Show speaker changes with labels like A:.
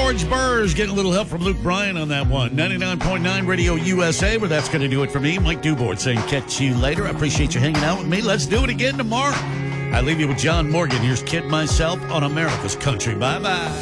A: George Burrs getting a little help from Luke Bryan on that one. 99.9 Radio USA, where that's going to do it for me. Mike Dubord saying catch you later. I appreciate you hanging out with me. Let's do it again tomorrow. I leave you with John Morgan. Here's Kid Myself on America's Country. Bye-bye.